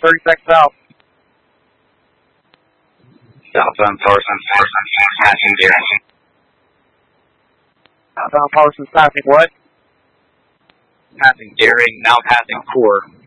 30 seconds out. Southbound Parsons, passing Deering. Southbound Parsons passing what? Passing Deering, now passing Core.